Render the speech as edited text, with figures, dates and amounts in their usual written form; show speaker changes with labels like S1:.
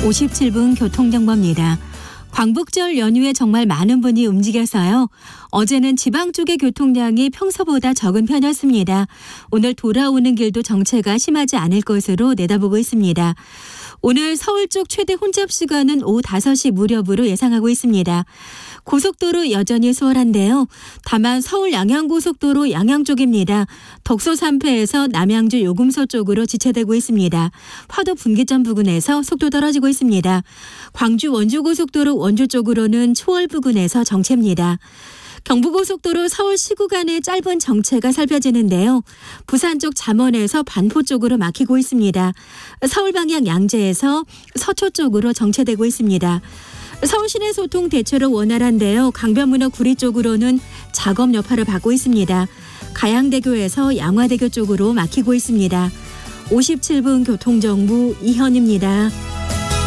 S1: 57분 교통정보입니다. 광복절 연휴에 정말 많은 분이 움직여서요. 어제는 지방 쪽의 교통량이 평소보다 적은 편이었습니다. 오늘 돌아오는 길도 정체가 심하지 않을 것으로 내다보고 있습니다. 오늘 서울 쪽 최대 혼잡 시간은 오후 5시 무렵으로 예상하고 있습니다. 고속도로 여전히 수월한데요. 다만 서울 양양고속도로 양양 쪽입니다. 덕소 3패에서 남양주 요금소 쪽으로 지체되고 있습니다. 화도 분기점 부근에서 속도 떨어지고 있습니다. 광주 원주고속도로 원주 쪽으로는 초월 부근에서 정체입니다. 경부고속도로 서울시 구간의 짧은 정체가 살펴지는데요. 부산 쪽 잠원에서 반포 쪽으로 막히고 있습니다. 서울 방향 양재에서 서초 쪽으로 정체되고 있습니다. 서울 시내 소통 대체로 원활한데요. 강변문화 구리 쪽으로는 작업 여파를 받고 있습니다. 가양대교에서 양화대교 쪽으로 막히고 있습니다. 57분 교통정보 이현입니다.